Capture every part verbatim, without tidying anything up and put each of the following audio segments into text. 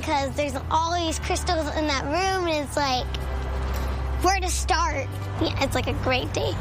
because there's all these crystals in that room, and it's like, where to start? Yeah, it's like a great day.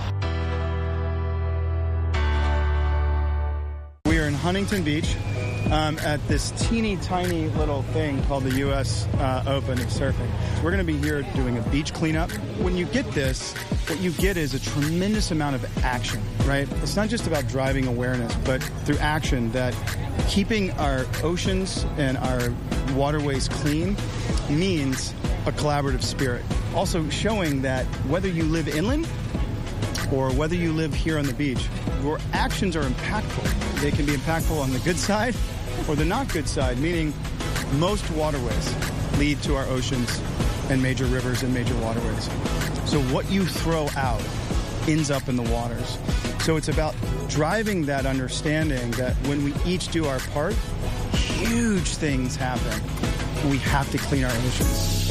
We are in Huntington Beach um, at this teeny tiny little thing called the U S Uh, Open of surfing. We're going to be here doing a beach cleanup. When you get this, what you get is a tremendous amount of action, right? It's not just about driving awareness, but through action that keeping our oceans and our waterways clean means a collaborative spirit. Also showing that whether you live inland or whether you live here on the beach, your actions are impactful. They can be impactful on the good side or the not good side, meaning most waterways lead to our oceans and major rivers and major waterways. So what you throw out ends up in the waters. So it's about driving that understanding that when we each do our part, huge things happen. We have to clean our oceans.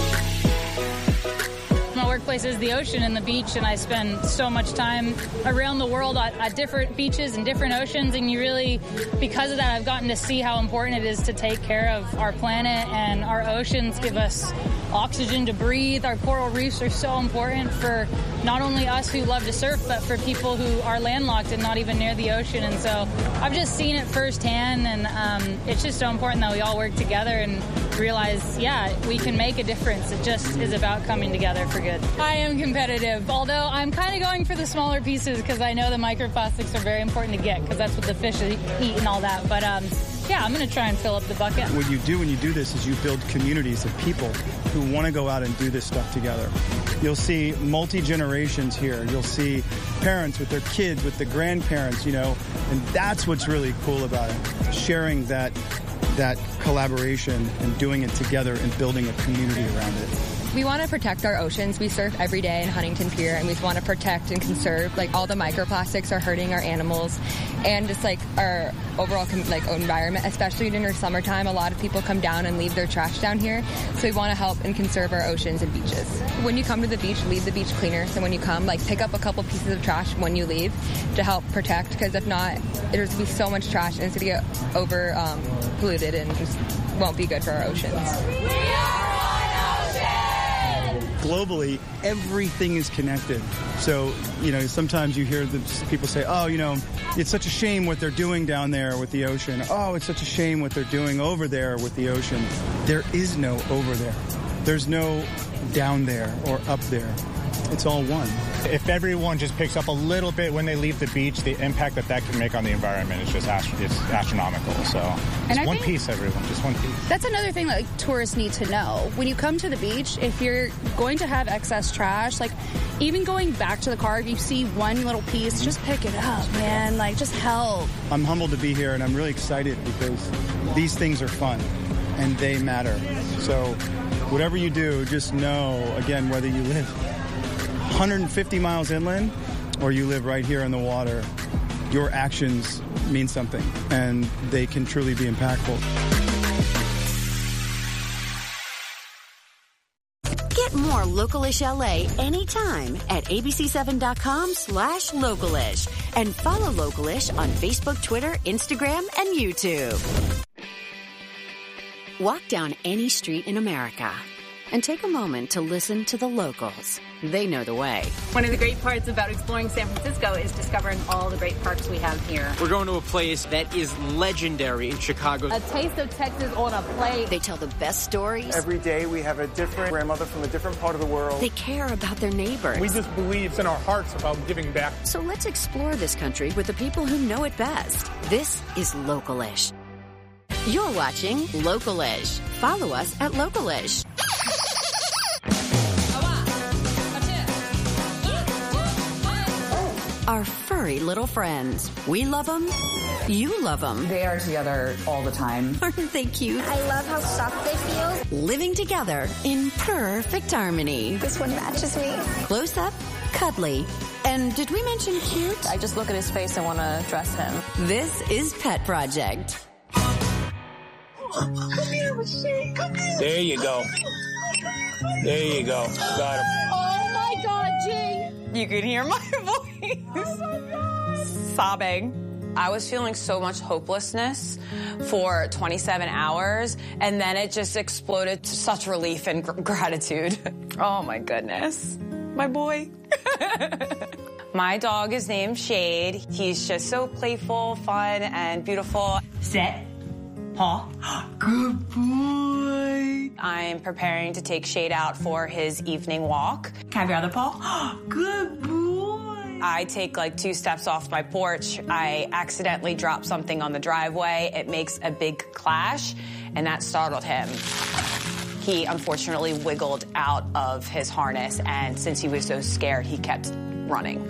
My workplace is the ocean and the beach, and I spend so much time around the world at, at different beaches and different oceans, and you really, because of that, I've gotten to see how important it is to take care of our planet, and our oceans give us oxygen to breathe. Our coral reefs are so important for not only us who love to surf, but for people who are landlocked and not even near the ocean. And so I've just seen it firsthand, and um, it's just so important that we all work together and realize, yeah, we can make a difference. It just is about coming together for good. I am competitive, although I'm kind of going for the smaller pieces because I know the microplastics are very important to get because that's what the fish eat and all that. But um, yeah, I'm going to try and fill up the bucket. What you do when you do this is you build communities of people who want to go out and do this stuff together. You'll see multi-generations here. You'll see parents with their kids, with the grandparents, you know, and that's what's really cool about it, sharing that that collaboration and doing it together and building a community around it. We want to protect our oceans. We surf every day in Huntington Pier, and we want to protect and conserve. Like, all the microplastics are hurting our animals and just like our overall like environment, especially during the summertime. A lot of people come down and leave their trash down here, so we want to help and conserve our oceans and beaches. When you come to the beach, leave the beach cleaner. So when you come, like, pick up a couple pieces of trash when you leave to help protect, because if not, there's going to be so much trash and it's going to get over um, polluted and just won't be good for our oceans. Globally, everything is connected. So, you know, sometimes you hear the people say, oh, you know, it's such a shame what they're doing down there with the ocean. Oh, it's such a shame what they're doing over there with the ocean. There is no over there. There's no down there or up there. It's all one. If everyone just picks up a little bit when they leave the beach, the impact that that can make on the environment is just ast- it's astronomical. So And it's I one think piece, everyone, just one piece. That's another thing that like, tourists need to know. When you come to the beach, if you're going to have excess trash, like even going back to the car, if you see one little piece, just pick it up, man. Like, just help. I'm humbled to be here, and I'm really excited because these things are fun and they matter. So whatever you do, just know, again, whether you live one hundred fifty miles inland or you live right here in the water, your actions mean something, and they can truly be impactful. Get more Localish L A anytime at A B C seven dot com slash Localish and follow Localish on Facebook, Twitter, Instagram, and YouTube. Walk down any street in America and take a moment to listen to the locals. They know the way. One of the great parts about exploring San Francisco is discovering all the great parks we have here. We're going to a place that is legendary in Chicago. A taste of Texas on a plate. They tell the best stories. Every day we have a different grandmother from a different part of the world. They care about their neighbors. We just believe in our hearts about giving back. So let's explore this country with the people who know it best. This is Localish. You're watching Localish. Follow us at Localish. Our furry little friends. We love them. You love them. They are together all the time. Aren't they cute? I love how soft they feel. Living together in perfect harmony. This one matches me. Close up, cuddly. And did we mention cute? I just look at his face and want to dress him. This is Pet Project. Come here, Machine. Come here. There you go. There you go. Got him. Oh my God, G. You can hear my voice. Oh my God. Sobbing. I was feeling so much hopelessness for twenty-seven hours, and then it just exploded to such relief and gr- gratitude. Oh my goodness. My boy. My dog is named Shade. He's just so playful, fun, and beautiful. Sit. Paw. Good boy. I'm preparing to take Shade out for his evening walk. Can I have your other paw? Good boy. I take like two steps off my porch. I accidentally drop something on the driveway. It makes a big clash, and that startled him. He unfortunately wiggled out of his harness, and since he was so scared, he kept running.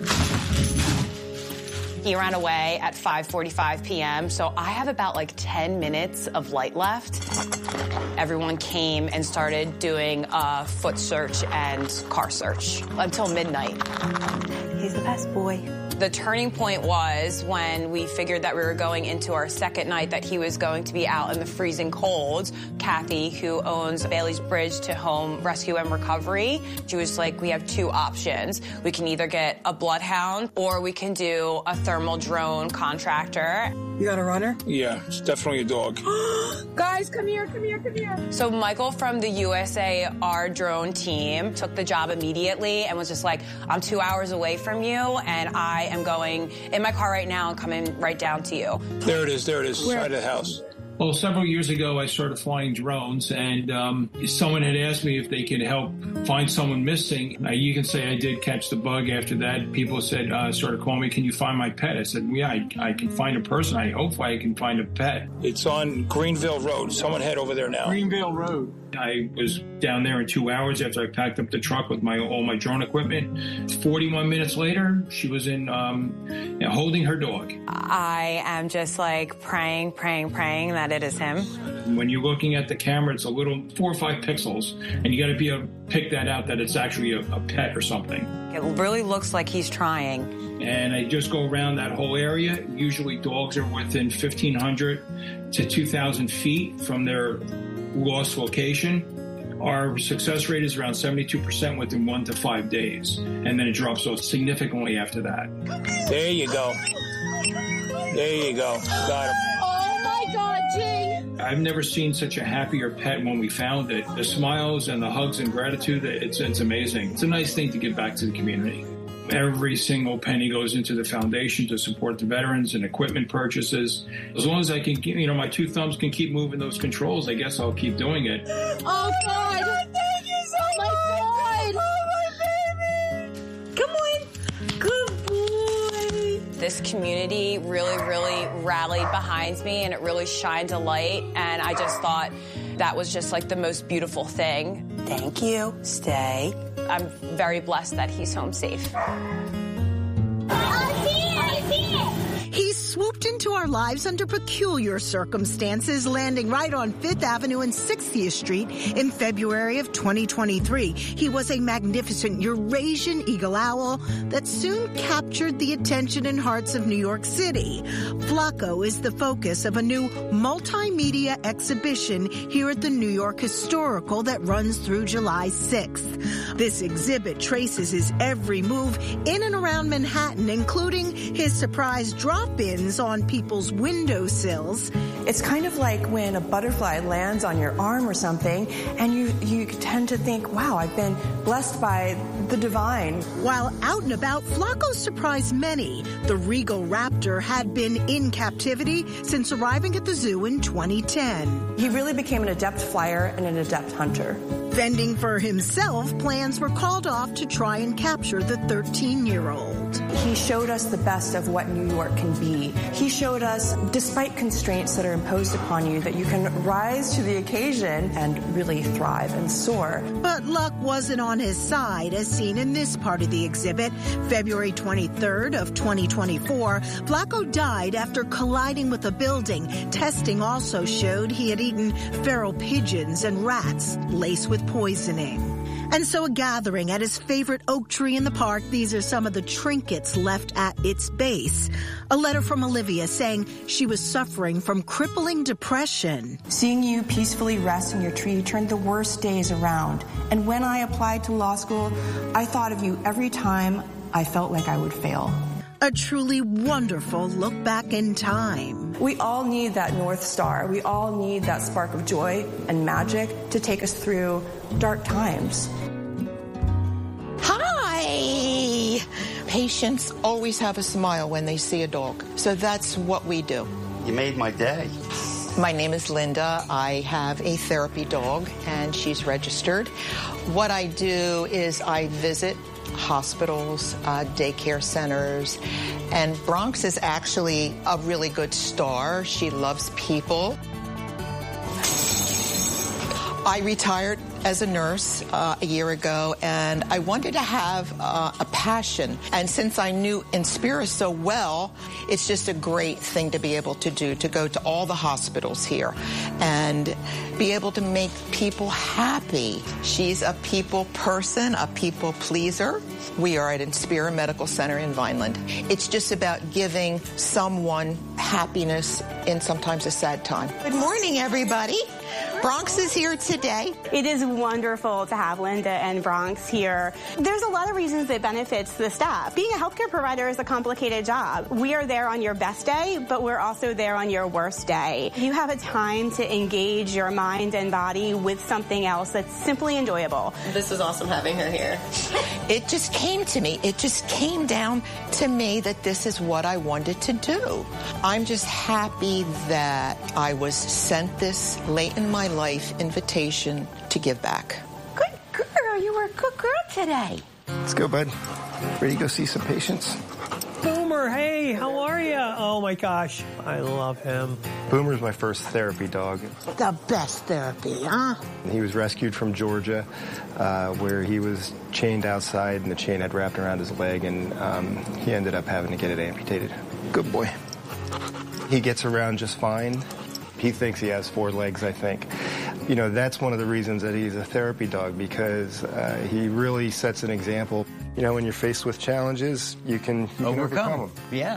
He ran away at five forty-five p.m., so I have about like ten minutes of light left. Everyone came and started doing a foot search and car search until midnight. He's the best boy. The turning point was when we figured that we were going into our second night that he was going to be out in the freezing cold. Kathy, who owns Bailey's Bridge to Home Rescue and Recovery, she was like, we have two options. We can either get a bloodhound or we can do a thermal drone contractor. You got a runner? Yeah, it's definitely a dog. Guys, come here, come here, come here. So Michael from the U S A R drone team took the job immediately and was just like, I'm two hours away from you, and I am going in my car right now and coming right down to you. There it is, there it is, side of the house. Well, several years ago, I started flying drones, and um, someone had asked me if they could help find someone missing. Uh, you can say I did catch the bug. After that, people said, uh, started calling me, can you find my pet? I said, yeah, I, I can find a person. I hopefully I can find a pet. It's on Greenville Road. Someone head over there now. Greenville Road. I was down there in two hours after I packed up the truck with my all my drone equipment. forty-one minutes later, she was in um, you know, holding her dog. I am just like praying, praying, praying that it is him. When you're looking at the camera, it's a little four or five pixels, and you got to be able to pick that out that it's actually a, a pet or something. It really looks like he's trying. And I just go around that whole area. Usually dogs are within fifteen hundred to two thousand feet from their lost location. Our success rate is around seventy-two percent within one to five days. And then it drops off significantly after that. There you go. There you go. Got him. Oh my God, G. I've never seen such a happier pet when we found it. The smiles and the hugs and gratitude, it's, it's amazing. It's a nice thing to give back to the community. Every single penny goes into the foundation to support the veterans and equipment purchases. As long as I can, you know, my two thumbs can keep moving those controls, I guess I'll keep doing it. Oh, God. Thank you so oh, my God. Oh, my baby. Come on. Good boy. This community really, really rallied behind me, and it really shined a light. And I just thought that was just like the most beautiful thing. Thank you. Stay. I'm very blessed that he's home safe. He swooped into our lives under peculiar circumstances, landing right on Fifth Avenue and sixtieth Street in February of twenty twenty-three. He was a magnificent Eurasian eagle owl that soon captured the attention and hearts of New York City. Flacco is the focus of a new multimedia exhibition here at the New York Historical that runs through July sixth. This exhibit traces his every move in and around Manhattan, including his surprise drop-ins on people's windowsills. It's kind of like when a butterfly lands on your arm or something, and you, you tend to think, wow, I've been blessed by the divine. While out and about, Flacco surprised many. The regal raptor had been in captivity since arriving at the zoo in twenty ten. He really became an adept flyer and an adept hunter. Fending for himself, plans were called off to try and capture the thirteen-year-old. He showed us the best of what New York can be. He showed us, despite constraints that are imposed upon you, that you can rise to the occasion and really thrive and soar. But luck wasn't on his side, as seen in this part of the exhibit. February twenty-third of twenty twenty-four, Flacco died after colliding with a building. Testing also showed he had eaten feral pigeons and rats laced with poisoning. And so a gathering at his favorite oak tree in the park. These are some of the trinkets left at its base. A letter from Olivia saying she was suffering from crippling depression. Seeing you peacefully rest in your tree turned the worst days around. And when I applied to law school, I thought of you every time I felt like I would fail. A truly wonderful look back in time. We all need that North Star. We all need that spark of joy and magic to take us through dark times. Hi! Patients always have a smile when they see a dog. So that's what we do. You made my day. My name is Linda. I have a therapy dog, and she's registered. What I do is I visit hospitals, uh, daycare centers, and Bronx is actually a really good star. She loves people. I retired as a nurse uh, a year ago, and I wanted to have uh, a passion. And since I knew Inspira so well, it's just a great thing to be able to do, to go to all the hospitals here and be able to make people happy. She's a people person, a people pleaser. We are at Inspira Medical Center in Vineland. It's just about giving someone happiness in sometimes a sad time. Good morning, everybody. Bronx is here today. It is wonderful to have Linda and Bronx here. There's a lot of reasons that benefits the staff. Being a healthcare provider is a complicated job. We are there on your best day, but we're also there on your worst day. You have a time to engage your mind and body with something else that's simply enjoyable. This is awesome having her here. It just came to me. It just came down to me that this is what I wanted to do. I'm just happy that I was sent this late in my life invitation to give back. Good girl. You were a good girl today. Let's go, bud. Ready to go see some patients? Boomer, hey, how are you? Oh, my gosh. I love him. Boomer's my first therapy dog. The best therapy, huh? He was rescued from Georgia, uh, where he was chained outside and the chain had wrapped around his leg, and um, he ended up having to get it amputated. Good boy. He gets around just fine. He thinks he has four legs, I think. You know, that's one of the reasons that he's a therapy dog, because uh, he really sets an example. You know, when you're faced with challenges, you can, you can overcome. overcome them. Yeah.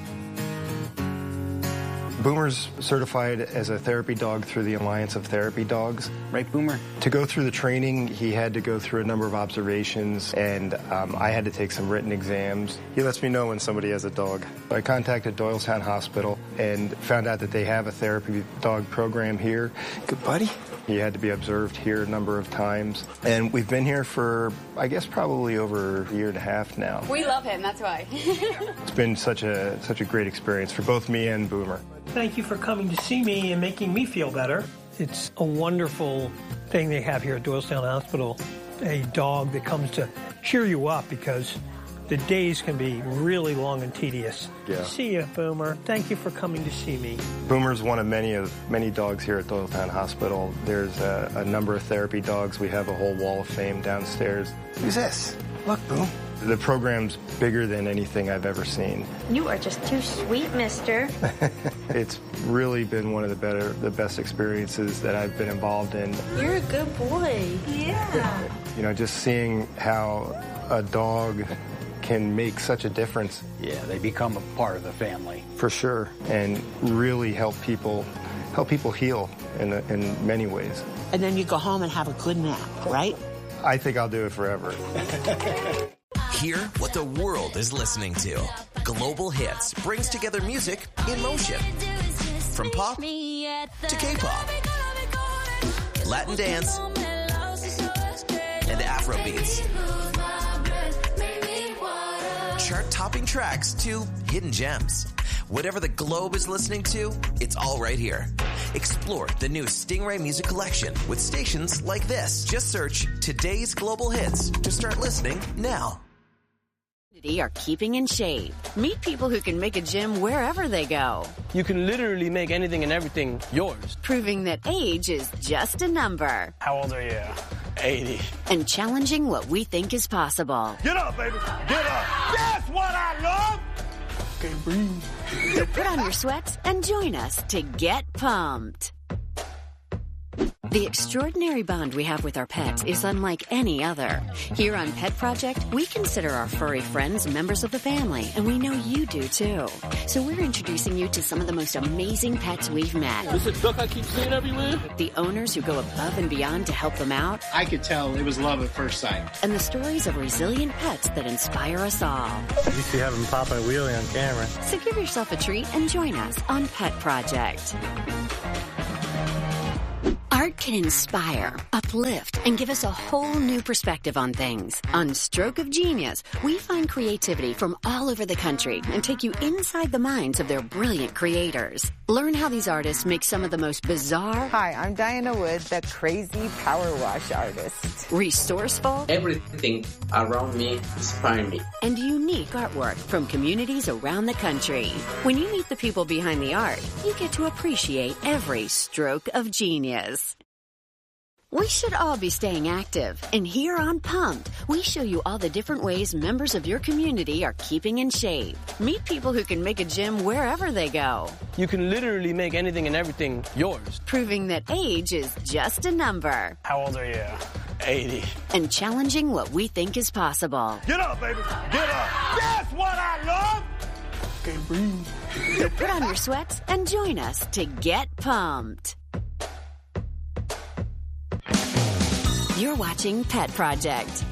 Boomer's certified as a therapy dog through the Alliance of Therapy Dogs. Right, Boomer? To go through the training, he had to go through a number of observations, and um, I had to take some written exams. He lets me know when somebody has a dog. I contacted Doylestown Hospital and found out that they have a therapy dog program here. Good buddy. He had to be observed here a number of times. And we've been here for, I guess, probably over a year and a half now. We love him, that's why. It's been such a such a great experience for both me and Boomer. Thank you for coming to see me and making me feel better. It's a wonderful thing they have here at Doylestown Hospital, a dog that comes to cheer you up, because the days can be really long and tedious. Yeah. See you, Boomer. Thank you for coming to see me. Boomer's one of many of many dogs here at Doylestown Hospital. There's a, a number of therapy dogs. We have a whole wall of fame downstairs. Who's this? Look, Boom. The program's bigger than anything I've ever seen. You are just too sweet, mister. It's really been one of the better, the best experiences that I've been involved in. You're a good boy. Yeah. You know, just seeing how a dog can make such a difference. Yeah, they become a part of the family. For sure, and really help people, help people heal in, in many ways. And then you go home and have a good nap, right? I think I'll do it forever. Hear what the world is listening to. Global Hits brings together music in motion. From pop to K-pop, Latin dance, and Afro beats. Chart-topping tracks to hidden gems. Whatever the globe is listening to, it's all right here. Explore the new Stingray Music Collection with stations like this. Just search Today's Global Hits to start listening now. Are keeping in shape. Meet people who can make a gym wherever they go. You can literally make anything and everything yours. Proving that age is just a number. How old are you? eighty. And challenging what we think is possible. Get up, baby. Get up. That's what I love. Okay, breathe. So put on your sweats and join us to get pumped. The extraordinary bond we have with our pets is unlike any other. Here on Pet Project, we consider our furry friends members of the family, and we know you do too. So we're introducing you to some of the most amazing pets we've met. This is a duck I keep seeing everywhere. The owners who go above and beyond to help them out. I could tell it was love at first sight. And the stories of resilient pets that inspire us all. You see having Papa Wheelie on camera. So give yourself a treat and join us on Pet Project. Art can inspire, uplift, and give us a whole new perspective on things. On Stroke of Genius, we find creativity from all over the country and take you inside the minds of their brilliant creators. Learn how these artists make some of the most bizarre... Hi, I'm Diana Wood, the crazy power wash artist. Resourceful... Everything around me inspires me. And unique artwork from communities around the country. When you meet the people behind the art, you get to appreciate every stroke of genius. We should all be staying active, and here on Pumped, we show you all the different ways members of your community are keeping in shape. Meet people who can make a gym wherever they go. You can literally make anything and everything yours. Proving that age is just a number. How old are you? eighty. And challenging what we think is possible. Get up, baby. Get up. That's what I love. Okay, breathe. So put on your sweats and join us to get pumped. You're watching Pet Project. Texas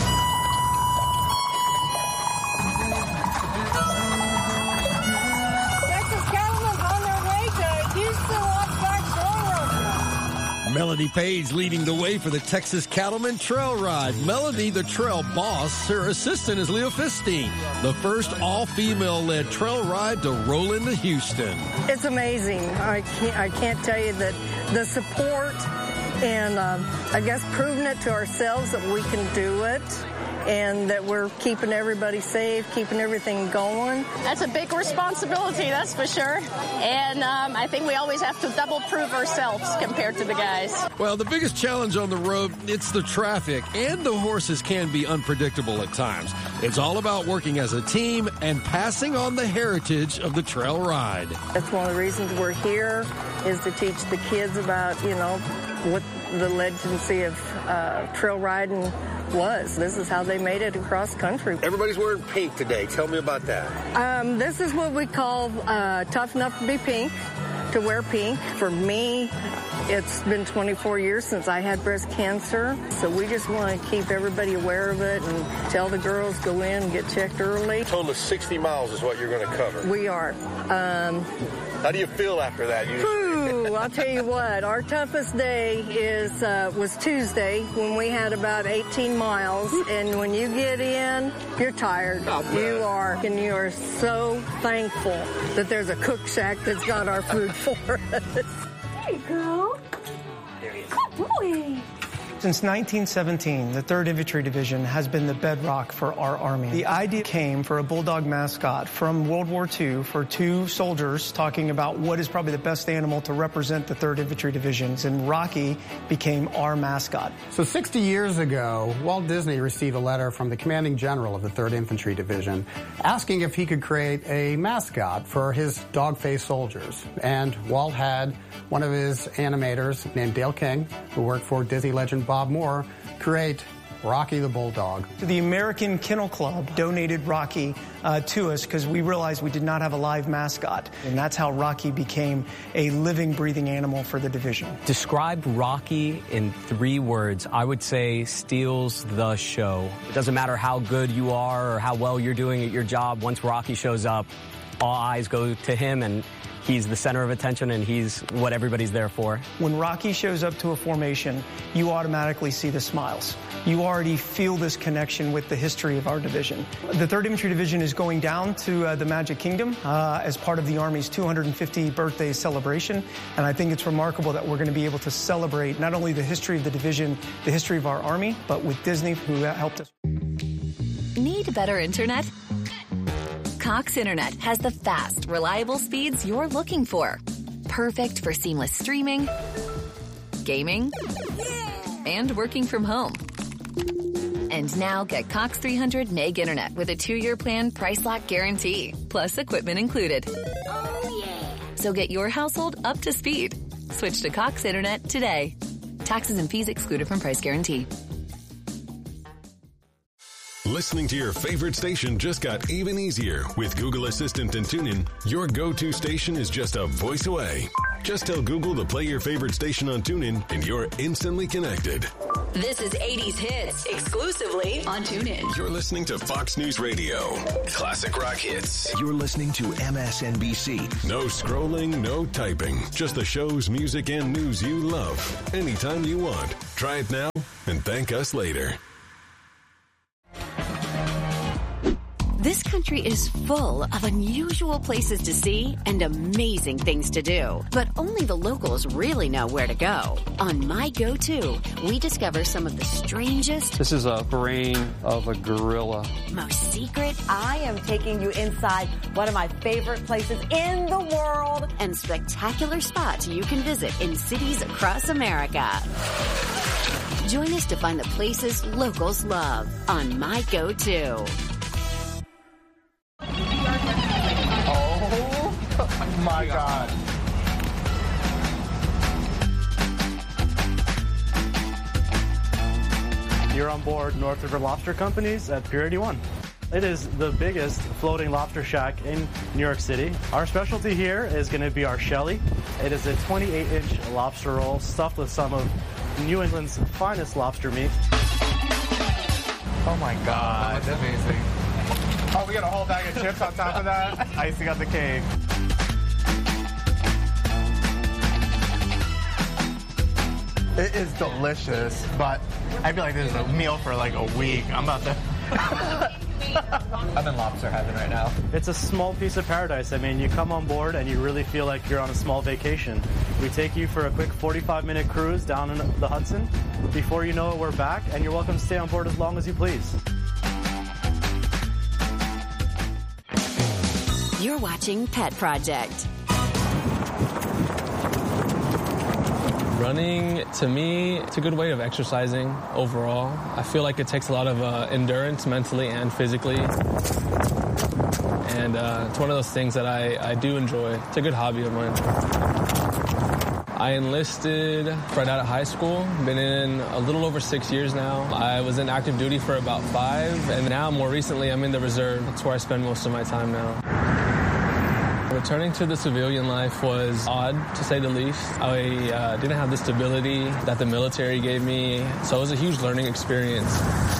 cattlemen on their way to Houston Lodge Trail Ride. Melody Page leading the way for the Texas Cattlemen Trail Ride. Melody, the trail boss. Her assistant is Leo Fistine. The first all-female-led trail ride to roll into Houston. It's amazing. I can't, I can't tell you that the support and um, I guess proving it to ourselves that we can do it and that we're keeping everybody safe, keeping everything going. That's a big responsibility, that's for sure. And um, I think we always have to double prove ourselves compared to the guys. Well, the biggest challenge on the road, it's the traffic, and the horses can be unpredictable at times. It's all about working as a team and passing on the heritage of the trail ride. That's one of the reasons we're here, is to teach the kids about, you know, what the legacy of uh, trail riding was. This is how they made it across country. Everybody's wearing pink today. Tell me about that. Um, this is what we call uh, tough enough to be pink, to wear pink. For me, it's been twenty-four years since I had breast cancer, so we just want to keep everybody aware of it and tell the girls go in and get checked early. Total of sixty miles is what you're going to cover. We are. Um, How do you feel after that? You... Whew, I'll tell you what, our toughest day is uh, was Tuesday when we had about eighteen miles, and when you get in, you're tired. Oh, you are, and you are so thankful that there's a cook shack that's got our food for us. There you go. Good boy. Since nineteen seventeen, the third Infantry Division has been the bedrock for our Army. The idea came for a bulldog mascot from World War Two for two soldiers talking about what is probably the best animal to represent the third Infantry Divisions, and Rocky became our mascot. So sixty years ago, Walt Disney received a letter from the commanding general of the third Infantry Division asking if he could create a mascot for his dog-faced soldiers. And Walt had one of his animators named Dale King, who worked for Disney legend Bob Moore, create Rocky the Bulldog. The American Kennel Club donated Rocky uh, to us because we realized we did not have a live mascot. And that's how Rocky became a living, breathing animal for the division. Describe Rocky in three words. I would say steals the show. It doesn't matter how good you are or how well you're doing at your job. Once Rocky shows up, all eyes go to him, and he's the center of attention, and he's what everybody's there for. When Rocky shows up to a formation, you automatically see the smiles. You already feel this connection with the history of our division. The third Infantry Division is going down to uh, the Magic Kingdom uh, as part of the Army's two hundred fiftieth birthday celebration, and I think it's remarkable that we're going to be able to celebrate not only the history of the division, the history of our Army, but with Disney, who helped us. Need better internet? Cox Internet has the fast, reliable speeds you're looking for. Perfect for seamless streaming, gaming, and working from home. And now get Cox three hundred meg internet with a two-year plan price lock guarantee, plus equipment included. Oh, yeah. So get your household up to speed. Switch to Cox Internet today. Taxes and fees excluded from price guarantee. Listening to your favorite station just got even easier. With Google Assistant and TuneIn, your go-to station is just a voice away. Just tell Google to play your favorite station on TuneIn, and you're instantly connected. This is eighties Hits, exclusively on TuneIn. You're listening to Fox News Radio. Classic rock hits. You're listening to M S N B C. No scrolling, no typing. Just the shows, music, and news you love. Anytime you want. Try it now and thank us later. This country is full of unusual places to see and amazing things to do. But only the locals really know where to go. On My Go-To, we discover some of the strangest... This is a brain of a gorilla. ...most secret... I am taking you inside one of my favorite places in the world. ...and spectacular spots you can visit in cities across America. Join us to find the places locals love on My Go-To. Oh my God. You're on board North River Lobster Company's at Pier eighty-one. It is the biggest floating lobster shack in New York City. Our specialty here is going to be our Shelly. It is a twenty-eight inch lobster roll stuffed with some of New England's finest lobster meat. Oh my God, that's amazing. Oh, we got a whole bag of chips on top of that. Icing on the cake. It is delicious, but I feel like this is a meal for like a week. I'm about to... I'm in lobster heaven right now. It's a small piece of paradise. I mean, you come on board and you really feel like you're on a small vacation. We take you for a quick forty-five minute cruise down in the Hudson. Before you know it, we're back, and you're welcome to stay on board as long as you please. You're watching Pet Project. Running, to me, it's a good way of exercising overall. I feel like it takes a lot of uh, endurance mentally and physically. And uh, it's one of those things that I, I do enjoy. It's a good hobby of mine. I enlisted right out of high school. Been in a little over six years now. I was in active duty for about five, and now more recently I'm in the reserve. That's where I spend most of my time now. Returning to the civilian life was odd, to say the least. I uh, didn't have the stability that the military gave me, so it was a huge learning experience.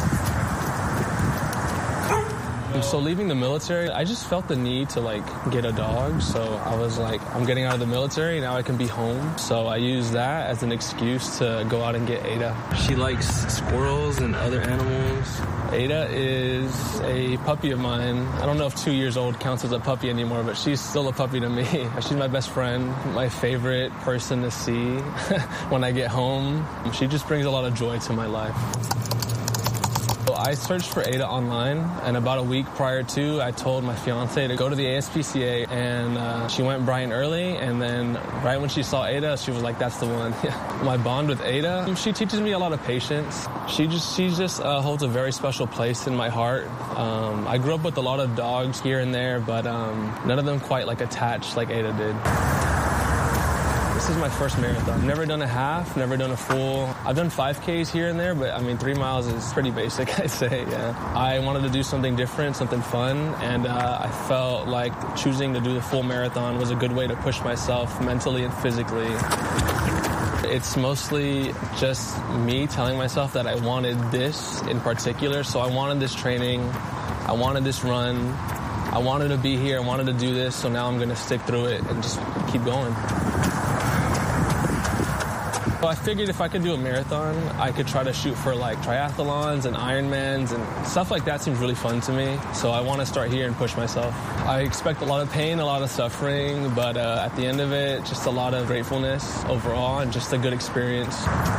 So leaving the military, I just felt the need to like get a dog. So I was like, I'm getting out of the military, now I can be home. So I used that as an excuse to go out and get Ada. She likes squirrels and other animals. Ada is a puppy of mine. I don't know if two years old counts as a puppy anymore, but she's still a puppy to me. She's my best friend, my favorite person to see when I get home. She just brings a lot of joy to my life. I searched for Ada online, and about a week prior to, I told my fiance to go to the A S P C A, and uh, she went bright and early, and then right when she saw Ada, she was like, that's the one. My bond with Ada, she teaches me a lot of patience. She just she just uh, holds a very special place in my heart. Um, I grew up with a lot of dogs here and there, but um, none of them quite like attached like Ada did. This is my first marathon. Never done a half, never done a full. I've done five Ks here and there, but I mean, three miles is pretty basic, I'd say, yeah. I wanted to do something different, something fun, and uh, I felt like choosing to do the full marathon was a good way to push myself mentally and physically. It's mostly just me telling myself that I wanted this in particular, so I wanted this training, I wanted this run, I wanted to be here, I wanted to do this, so now I'm going to stick through it and just keep going. Well, I figured if I could do a marathon, I could try to shoot for like triathlons and Ironmans and stuff like that seems really fun to me. So I want to start here and push myself. I expect a lot of pain, a lot of suffering, but uh, at the end of it, just a lot of gratefulness overall and just a good experience.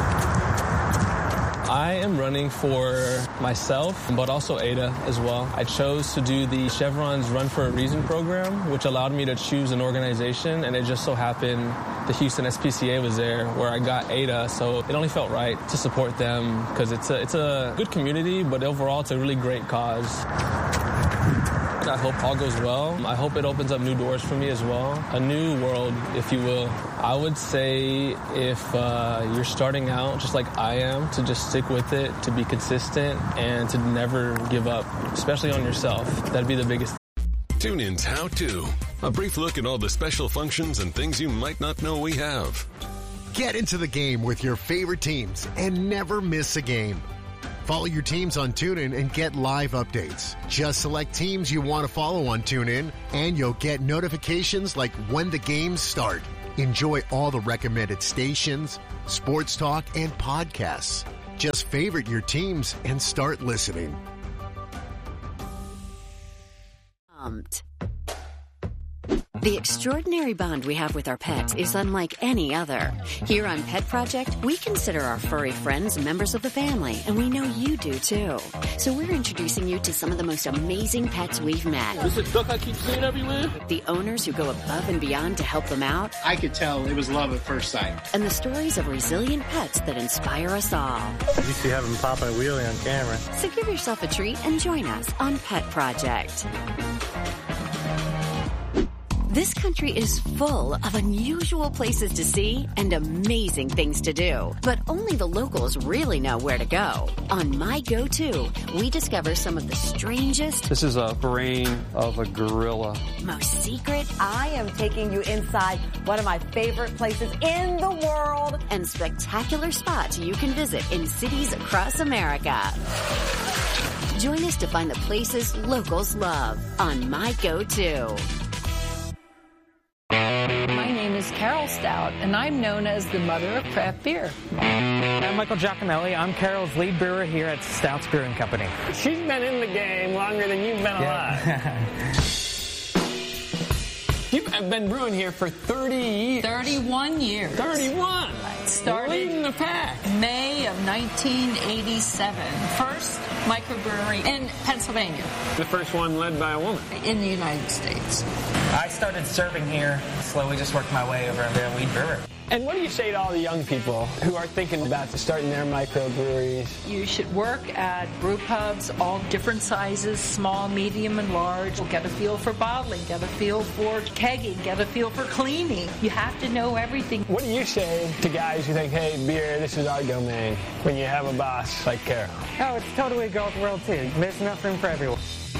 I am running for myself, but also Ada as well. I chose to do the Chevron's Run for a Reason program, which allowed me to choose an organization, and it just so happened the Houston S P C A was there where I got Ada, so it only felt right to support them because it's a, it's a good community, but overall it's a really great cause. I hope all goes well. I hope it opens up new doors for me as well. A new world, if you will. I would say if uh, you're starting out just like I am, to just stick with it, to be consistent, and to never give up, especially on yourself. That'd be the biggest thing. TuneIn's How To. A brief look at all the special functions and things you might not know we have. Get into the game with your favorite teams and never miss a game. Follow your teams on TuneIn and get live updates. Just select teams you want to follow on TuneIn, and you'll get notifications like when the games start. Enjoy all the recommended stations, sports talk, and podcasts. Just favorite your teams and start listening. The extraordinary bond we have with our pets is unlike any other. Here on Pet Project, we consider our furry friends members of the family, and we know you do too. So we're introducing you to some of the most amazing pets we've met. This is duck I keep seeing everywhere. The owners who go above and beyond to help them out. I could tell it was love at first sight. And the stories of resilient pets that inspire us all. You see having popping a wheelie on camera. So give yourself a treat and join us on Pet Project. This country is full of unusual places to see and amazing things to do. But only the locals really know where to go. On My Go-To, we discover some of the strangest... This is a brain of a gorilla. ...most secret... I am taking you inside one of my favorite places in the world. ...and spectacular spots you can visit in cities across America. Join us to find the places locals love on My Go-To. My name is Carol Stout, and I'm known as the mother of craft beer. I'm Michael Giacomelli. I'm Carol's lead brewer here at Stout's Brewing Company. She's been in the game longer than you've been alive. Yeah. You've been brewing here for thirty years. thirty-one years. thirty-one. Started leading the pack. May of nineteen eighty-seven. First microbrewery in Pennsylvania. The first one led by a woman. In the United States. I started serving here, slowly just worked my way over into a lead brewer. And what do you say to all the young people who are thinking about starting their microbreweries? You should work at brew pubs, all different sizes, small, medium, and large. Get a feel for bottling, get a feel for kegging, get a feel for cleaning. You have to know everything. What do you say to guys who think, hey, beer, this is our domain, when you have a boss like Carol? Oh, it's totally a girls' world, too. There's enough room for everyone.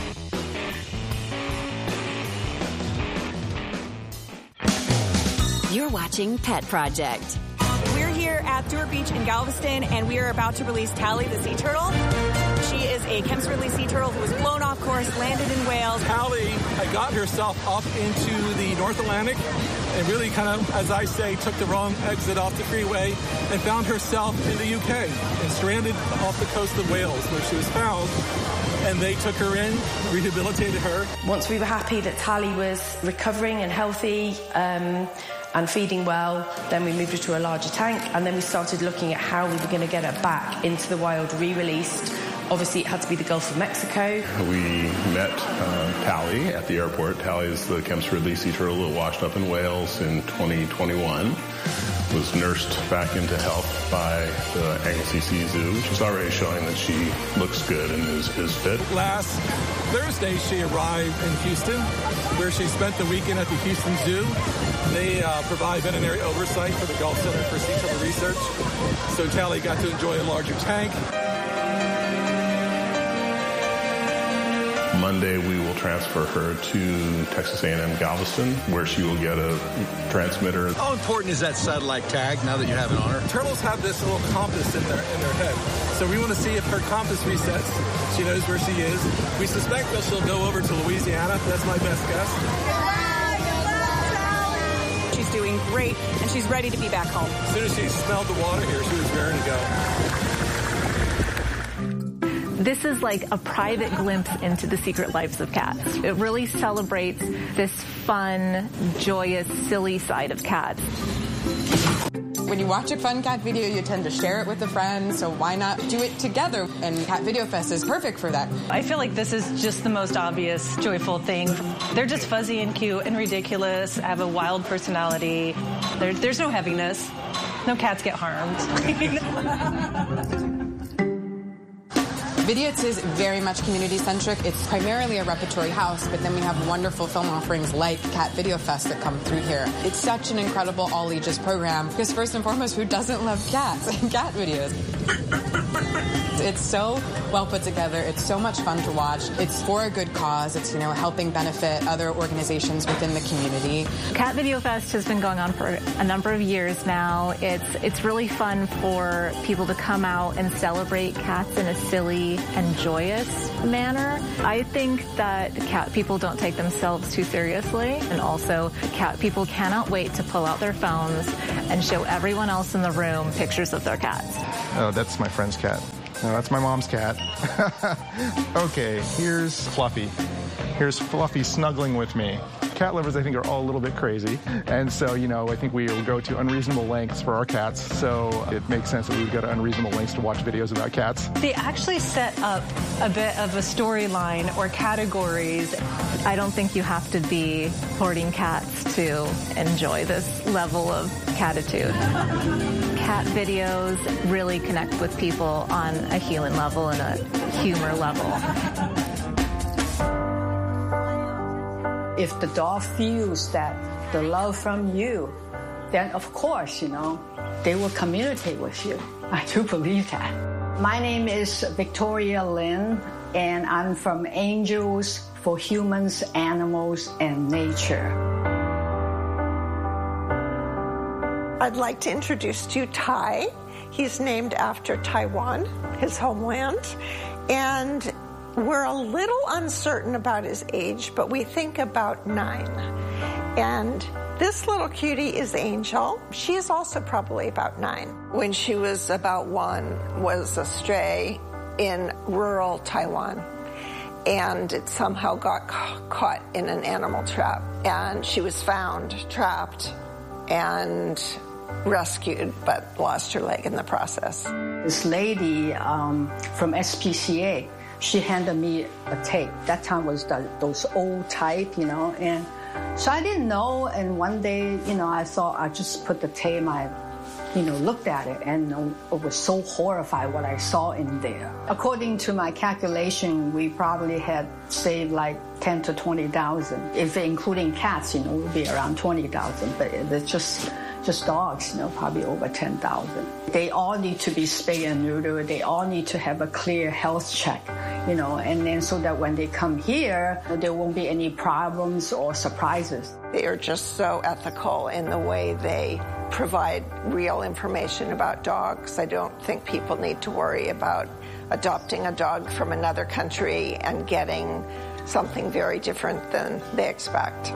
You're watching Pet Project. We're here at Stewart Beach in Galveston, and we are about to release Tally the sea turtle. She is a Kemp's-Ridley sea turtle who was blown off course, landed in Wales. Tally had got herself up into the North Atlantic and really kind of, as I say, took the wrong exit off the freeway and found herself in the U K and stranded off the coast of Wales, where she was found. And they took her in, rehabilitated her. Once we were happy that Tally was recovering and healthy, um, and feeding well, then we moved her to a larger tank, and then we started looking at how we were going to get her back into the wild, re-released. Obviously, it had to be the Gulf of Mexico. We met uh, Tally at the airport. Tally is the Kemp's-Ridley sea turtle that washed up in Wales in twenty twenty-one. Was nursed back into health by the Anglesey Sea Zoo. She's already showing that she looks good and is, is fit. Last Thursday, she arrived in Houston, where she spent the weekend at the Houston Zoo. They uh, provide veterinary oversight for the Gulf Center for Sea Turtle Research. So Tally got to enjoy a larger tank. Monday, we will transfer her to Texas A and M Galveston, where she will get a transmitter. How important is that satellite tag now that you have it on her? Turtles have this little compass in their in their head. So we want to see if her compass resets. She knows where she is. We suspect that she'll go over to Louisiana. That's my best guess. She's doing great, and she's ready to be back home. As soon as she smelled the water here, she was ready to go. This is like a private glimpse into the secret lives of cats. It really celebrates this fun, joyous, silly side of cats. When you watch a fun cat video, you tend to share it with a friend, so why not do it together? And Cat Video Fest is perfect for that. I feel like this is just the most obvious, joyful thing. They're just fuzzy and cute and ridiculous, have a wild personality. There, there's no heaviness. No cats get harmed. Videots is very much community-centric. It's primarily a repertory house, but then we have wonderful film offerings like Cat Video Fest that come through here. It's such an incredible all-ages program because first and foremost, who doesn't love cats and cat videos? It's so well put together. It's so much fun to watch. It's for a good cause. It's, you know, helping benefit other organizations within the community. Cat Video Fest has been going on for a number of years now. It's it's really fun for people to come out and celebrate cats in a silly and joyous manner. I think that cat people don't take themselves too seriously, and also cat people cannot wait to pull out their phones and show everyone else in the room pictures of their cats. Oh, that's my friend's cat. No, that's my mom's cat. Okay, here's Fluffy. Here's Fluffy snuggling with me. Cat lovers, I think, are all a little bit crazy. And so, you know, I think we will go to unreasonable lengths for our cats. So it makes sense that we would go to unreasonable lengths to watch videos about cats. They actually set up a bit of a storyline or categories. I don't think you have to be hoarding cats to enjoy this level of catitude. Cat videos really connect with people on a human level and a humor level. If the dog feels that the love from you, then of course, you know, they will communicate with you. I do believe that. My name is Victoria Lin, and I'm from Angels for Humans, Animals, and Nature. I'd like to introduce to you Tai. He's named after Taiwan, his homeland, and we're a little uncertain about his age, but we think about nine. And this little cutie is Angel. She is also probably about nine. When she was about one, was a stray in rural Taiwan. And it somehow got ca- caught in an animal trap. And she was found trapped and rescued, but lost her leg in the process. This lady um, from S P C A, she handed me a tape. That time was the, those old type, you know, and so I didn't know. And one day, you know, I thought I just put the tape, I, you know, looked at it, and I was so horrified what I saw in there. According to my calculation, we probably had saved like ten to twenty thousand. If including cats, you know, it would be around twenty thousand. But it's just just dogs, you know, probably over ten thousand. They all need to be spayed and neutered. They all need to have a clear health check, you know, and then so that when they come here, there won't be any problems or surprises. They are just so ethical in the way they provide real information about dogs. I don't think people need to worry about adopting a dog from another country and getting something very different than they expect.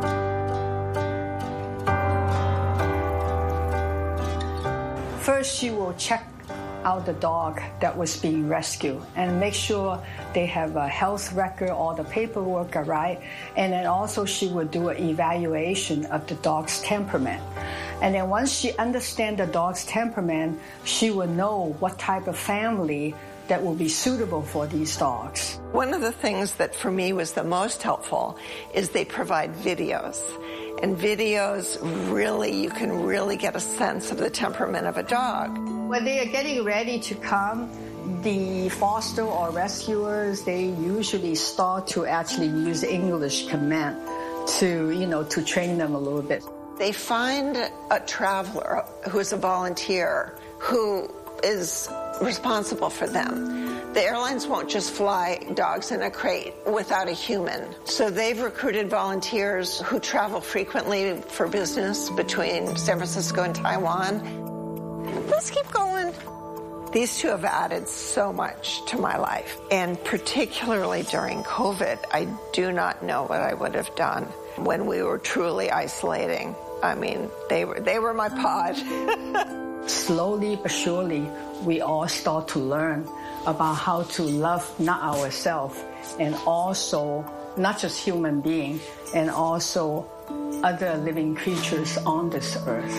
First, you will check out the dog that was being rescued and make sure they have a health record, all the paperwork are right. And then also she will do an evaluation of the dog's temperament. And then once she understands the dog's temperament, she will know what type of family that will be suitable for these dogs. One of the things that for me was the most helpful is they provide videos. And videos, really, you can really get a sense of the temperament of a dog. When they are getting ready to come, the foster or rescuers, they usually start to actually use English command to, you know, to train them a little bit. They find a traveler who is a volunteer who is responsible for them. The airlines won't just fly dogs in a crate without a human. So they've recruited volunteers who travel frequently for business between San Francisco and Taiwan. Let's keep going. These two have added so much to my life. And particularly during COVID, I do not know what I would have done when we were truly isolating. I mean, they were, they were my pod. Slowly but surely, we all start to learn about how to love not ourselves and also not just human beings and also other living creatures on this earth.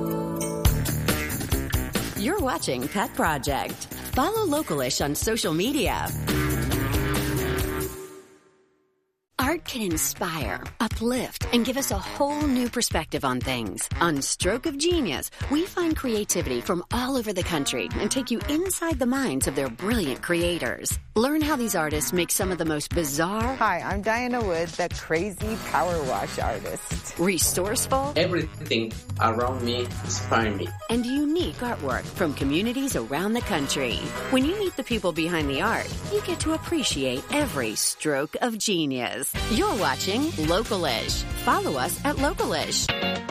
You're watching Pet Project. Follow Localish on social media. Art art can inspire, uplift, and give us a whole new perspective on things. On Stroke of Genius, we find creativity from all over the country and take you inside the minds of their brilliant creators. Learn how these artists make some of the most bizarre... Hi, I'm Diana Wood, the crazy power wash artist. Resourceful... Everything around me inspires me. And unique artwork from communities around the country. When you meet the people behind the art, you get to appreciate every stroke of genius. You're watching Localish. Follow us at Localish.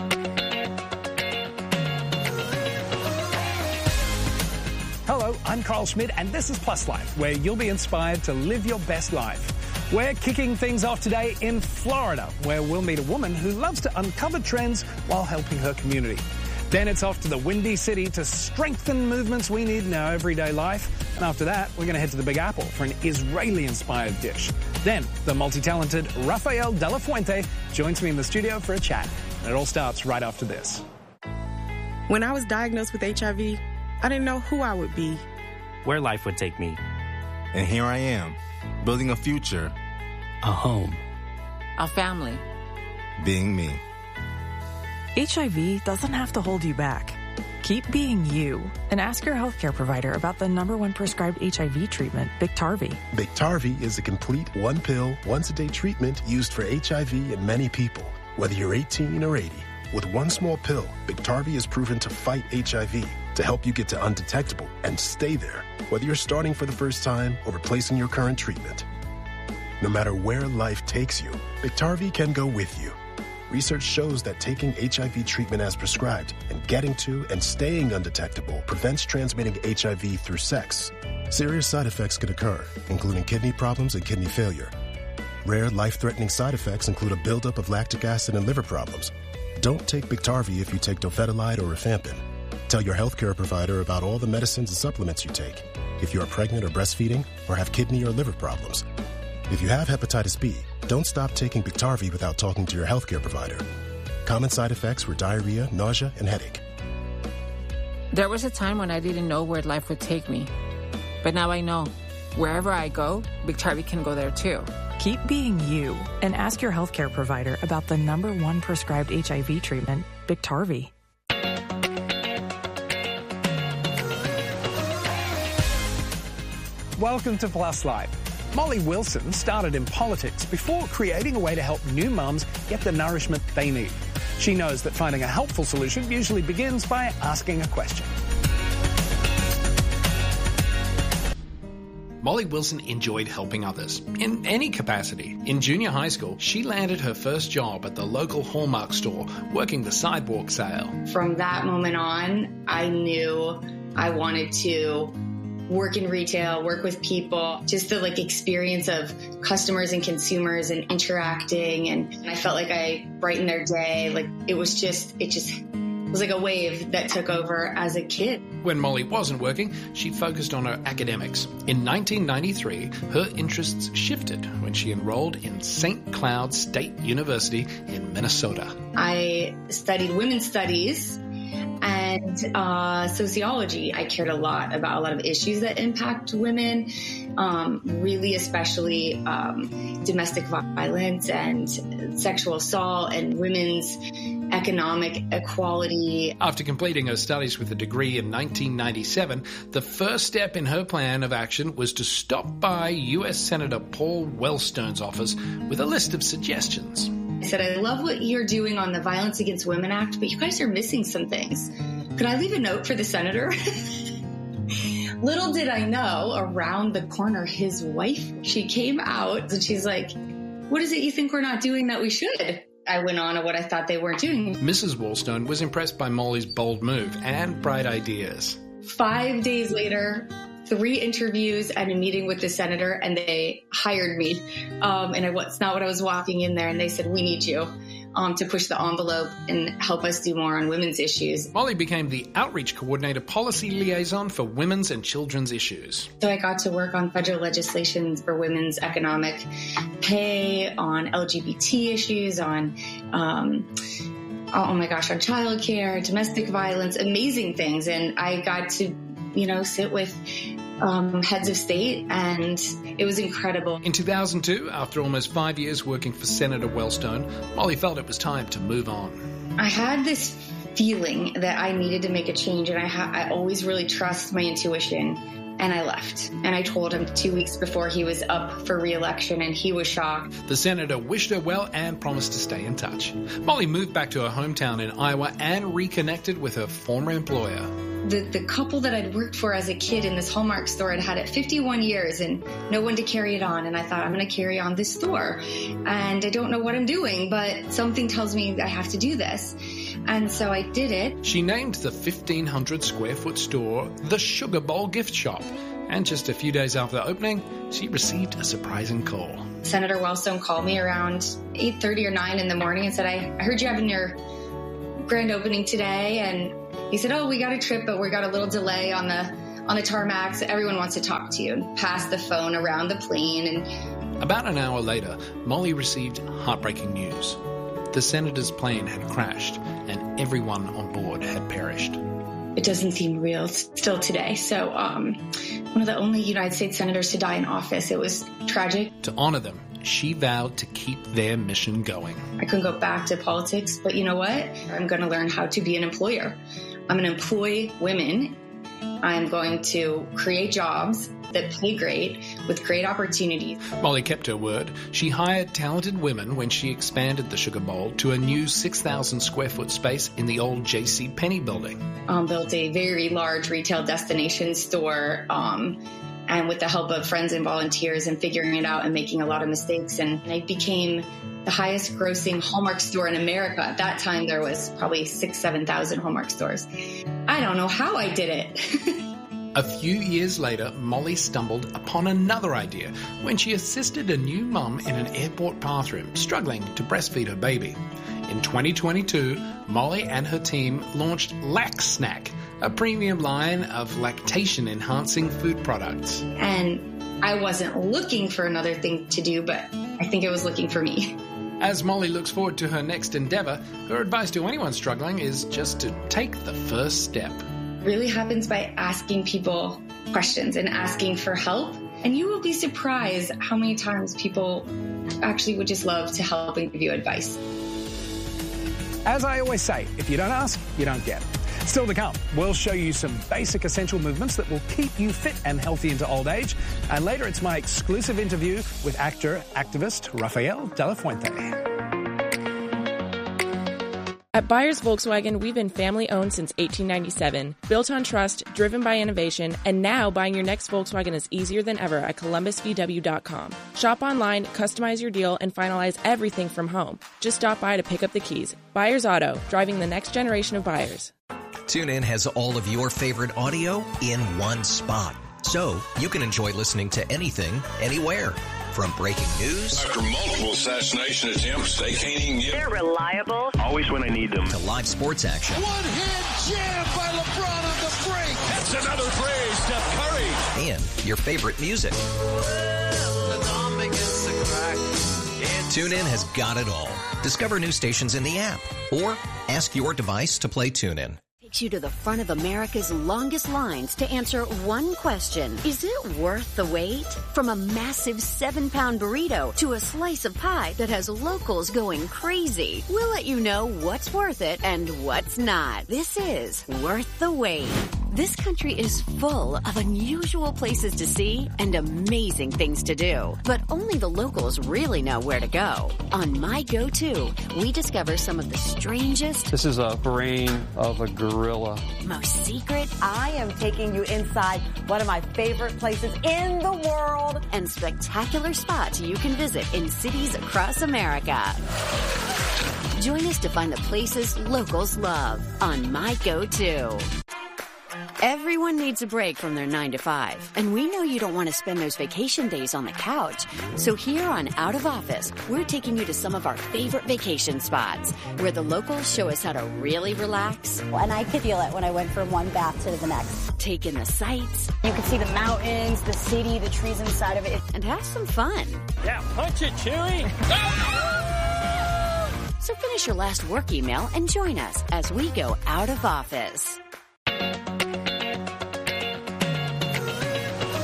Hello, I'm Carl Schmidt, and this is Plus Life, where you'll be inspired to live your best life. We're kicking things off today in Florida, where we'll meet a woman who loves to uncover trends while helping her community. Then it's off to the Windy City to strengthen movements we need in our everyday life. And after that, we're going to head to the Big Apple for an Israeli-inspired dish. Then, the multi-talented Rafael De La Fuente joins me in the studio for a chat. And it all starts right after this. When I was diagnosed with H I V, I didn't know who I would be, where life would take me. And here I am, building a future, a home, a family, being me. H I V doesn't have to hold you back. Keep being you and ask your healthcare provider about the number one prescribed H I V treatment, Biktarvy. Biktarvy is a complete one-pill, once-a-day treatment used for H I V in many people, whether you're eighteen or eighty. With one small pill, Biktarvy is proven to fight H I V, to help you get to undetectable and stay there, whether you're starting for the first time or replacing your current treatment. No matter where life takes you, Biktarvy can go with you. Research shows that taking H I V treatment as prescribed and getting to and staying undetectable prevents transmitting H I V through sex. Serious side effects could occur, including kidney problems and kidney failure. Rare life-threatening side effects include a buildup of lactic acid and liver problems. Don't take Biktarvy if you take Dofetilide or Rifampin. Tell your healthcare provider about all the medicines and supplements you take if you are pregnant or breastfeeding or have kidney or liver problems. If you have hepatitis B, don't stop taking Biktarvy without talking to your healthcare provider. Common side effects were diarrhea, nausea, and headache. There was a time when I didn't know where life would take me. But now I know. Wherever I go, Biktarvy can go there too. Keep being you and ask your healthcare provider about the number one prescribed H I V treatment, Biktarvy. Welcome to Plus Life. Molly Wilson started in politics before creating a way to help new mums get the nourishment they need. She knows that finding a helpful solution usually begins by asking a question. Molly Wilson enjoyed helping others, in any capacity. In junior high school, she landed her first job at the local Hallmark store, working the sidewalk sale. From that moment on, I knew I wanted to work in retail, work with people, just the like experience of customers and consumers and interacting. And I felt like I brightened their day. Like it was just, it just it was like a wave that took over as a kid. When Molly wasn't working, she focused on her academics. In nineteen ninety-three, her interests shifted when she enrolled in Saint Cloud State University in Minnesota. I studied women's studies and uh, sociology. I cared a lot about a lot of issues that impact women, um, really especially um, domestic violence and sexual assault and women's economic equality. After completing her studies with a degree in nineteen ninety-seven, the first step in her plan of action was to stop by U S Senator Paul Wellstone's office with a list of suggestions. I said, I love what you're doing on the Violence Against Women Act, but you guys are missing some things. Could I leave a note for the senator? Little did I know, around the corner, his wife, she came out and she's like, what is it you think we're not doing that we should? I went on to what I thought they weren't doing. Missus Wellstone was impressed by Molly's bold move and bright ideas. Five days later, three interviews and a meeting with the senator, and they hired me. Um, and it's not what I was walking in there, and they said, we need you um, to push the envelope and help us do more on women's issues. Molly became the outreach coordinator policy liaison for women's and children's issues. So I got to work on federal legislation for women's economic pay, on L G B T issues, on um, oh my gosh, on childcare, domestic violence, amazing things. And I got to, you know, sit with um, heads of state, and it was incredible. In two thousand two, after almost five years working for Senator Wellstone, Molly felt it was time to move on. I had this feeling that I needed to make a change, and I, ha- I always really trust my intuition, and I left. And I told him two weeks before he was up for re-election, and he was shocked. The senator wished her well and promised to stay in touch. Molly moved back to her hometown in Iowa and reconnected with her former employer. The, the couple that I'd worked for as a kid in this Hallmark store had had it fifty-one years and no one to carry it on. And I thought, I'm going to carry on this store. And I don't know what I'm doing, but something tells me I have to do this. And so I did it. She named the fifteen hundred square foot store the Sugar Bowl Gift Shop. And just a few days after the opening, she received a surprising call. Senator Wellstone called me around eight thirty or nine in the morning and said, I, I heard you having your grand opening today. And he said, oh, we got a trip, but we got a little delay on the on the tarmac. So everyone wants to talk to you. And passed the phone around the plane. And about an hour later, Molly received heartbreaking news. The senator's plane had crashed and everyone on board had perished. It doesn't seem real still today. So um, one of the only United States senators to die in office. It was tragic. To honor them, she vowed to keep their mission going. I couldn't go back to politics, but you know what? I'm going to learn how to be an employer. I'm going to employ women. I'm going to create jobs that pay great with great opportunities. Molly kept her word. She hired talented women when she expanded the Sugar Bowl to a new six thousand square foot space in the old J C Penney building. Um, built a very large retail destination store, um, and with the help of friends and volunteers and figuring it out and making a lot of mistakes. And I became the highest grossing Hallmark store in America. At that time, there was probably six, seven thousand Hallmark stores. I don't know how I did it. A few years later, Molly stumbled upon another idea when she assisted a new mum in an airport bathroom struggling to breastfeed her baby. In twenty twenty-two, Molly and her team launched Lac Snack, a premium line of lactation-enhancing food products. And I wasn't looking for another thing to do, but I think it was looking for me. As Molly looks forward to her next endeavor, her advice to anyone struggling is just to take the first step. Really happens by asking people questions and asking for help. And you will be surprised how many times people actually would just love to help and give you advice. As I always say, if you don't ask, you don't get. Still to come, we'll show you some basic essential movements that will keep you fit and healthy into old age. And later, it's my exclusive interview with actor, activist Rafael de la Fuente. At Byers Volkswagen, we've been family-owned since eighteen ninety-seven, built on trust, driven by innovation, and now buying your next Volkswagen is easier than ever at columbus v w dot com. Shop online, customize your deal, and finalize everything from home. Just stop by to pick up the keys. Byers Auto, driving the next generation of buyers. TuneIn has all of your favorite audio in one spot, so you can enjoy listening to anything, anywhere. From breaking news after multiple assassination attempts, they can't even get. They're reliable. Always when I need them. To live sports action. One-hand jam by LeBron on the break. That's another play, Steph Curry. And your favorite music. TuneIn has got it all. Discover new stations in the app or ask your device to play TuneIn. Takes you to the front of America's longest lines to answer one question. Is it worth the wait? From a massive seven-pound burrito to a slice of pie that has locals going crazy, we'll let you know what's worth it and what's not. This is Worth the Wait. This country is full of unusual places to see and amazing things to do, but only the locals really know where to go. On My Go-To, we discover some of the strangest... This is a brain of a gorilla. ...most secret... I am taking you inside one of my favorite places in the world. ...and spectacular spots you can visit in cities across America. Join us to find the places locals love on My Go-To. Everyone needs a break from their nine to five, and we know you don't want to spend those vacation days on the couch. So here on Out of Office, we're taking you to some of our favorite vacation spots where the locals show us how to really relax. And I could feel it when I went from one bath to the next. Take in the sights. You can see the mountains, the city, the trees inside of it. And have some fun. Yeah, punch it, Chewie! So finish your last work email and join us as we go Out of Office.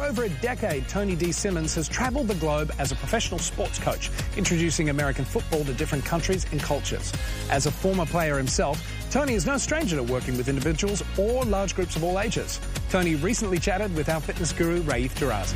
over a decade, Tony D. Simmons has traveled the globe as a professional sports coach, introducing American football to different countries and cultures. As a former player himself, Tony is no stranger to working with individuals or large groups of all ages. Tony recently chatted with our fitness guru, Raif Tarazi.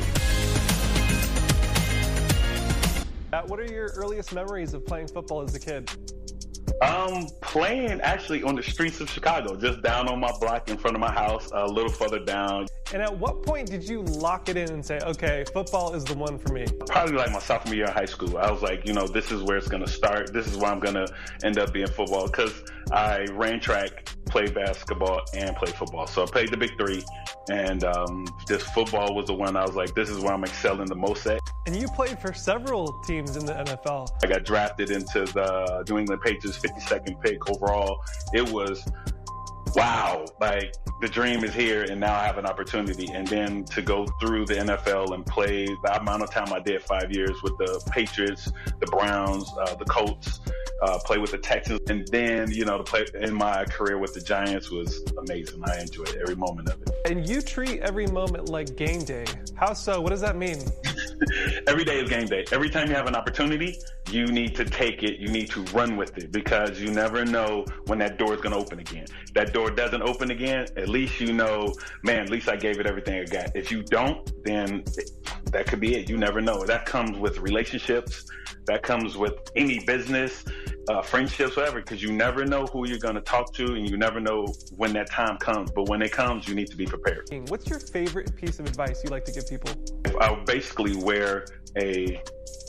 Uh, what are your earliest memories of playing football as a kid? Um, playing actually on the streets of Chicago, just down on my block in front of my house, a little further down. And at what point did you lock it in and say, okay, football is the one for me? Probably like my sophomore year in high school. I was like, you know, this is where it's going to start. This is where I'm going to end up being football, because I ran track, played basketball, and played football. So I played the big three, and um, just football was the one I was like, this is where I'm excelling the most at. And you played for several teams in the N F L. I got drafted into the New England Patriots fifty-second pick overall. It was, wow, like the dream is here, and now I have an opportunity. And then to go through the N F L and play the amount of time I did, five years with the Patriots, the Browns, uh, the Colts, uh, play with the Texans, and then, you know, to play in my career with the Giants was amazing. I enjoyed every moment of it. And you treat every moment like game day. How so? What does that mean? Every day is game day. Every time you have an opportunity, you need to take it. You need to run with it, because you never know when that door is going to open again. That door doesn't open again, at least you know, man, at least I gave it everything I got. If you don't, then that could be it. You never know. That comes with relationships. That comes with any business, uh, friendships, whatever, because you never know who you're going to talk to, and you never know when that time comes. But when it comes, you need to be prepared. What's your favorite piece of advice you like to give people? I would basically wear a